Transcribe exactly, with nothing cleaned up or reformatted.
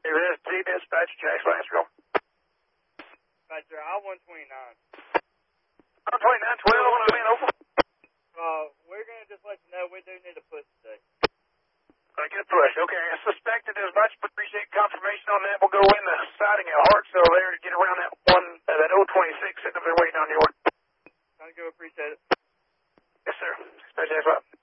Here is T dispatch, Jack Lasco. Dispatcher, I one twenty-nine. one twenty-nine, twelve, one oh open. Uh, we're going to just let you know we do need a push today. I get a push. Okay, I suspected as much, but appreciate confirmation on that. We'll go in the siding at Hartsville there to get around that one, uh, that oh twenty-six sitting up there waiting on you. Sounds good, appreciate it. Yes, sir. Dispatch, Jack Lasco.